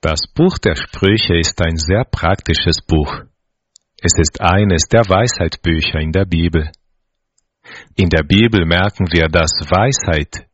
Das Buch der Sprüche ist ein sehr praktisches Buch. Es ist eines der Weisheitsbücher in der Bibel. In der Bibel merken wir, dass Weisheit